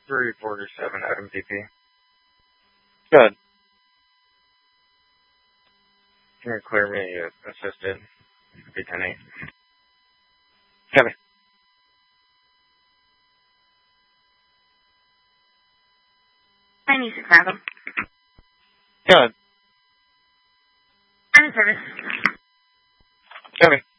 347 Adam VP. Good. Can you clear me assisted? B10-8. Copy. I need Chicago. Good. I'm in service. Copy.